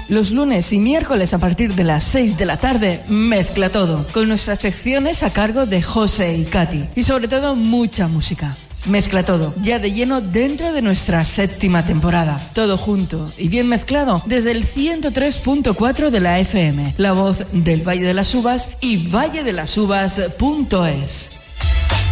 Los lunes y miércoles a partir de las 6 de la tarde, Mezcla Todo, con nuestras secciones a cargo de José y Katy. Y sobre todo, mucha música. Mezcla Todo, ya de lleno dentro de nuestra 7ª temporada. Todo junto y bien mezclado desde el 103.4 de la FM. La voz del Valle de las Uvas y valledelasuvas.es.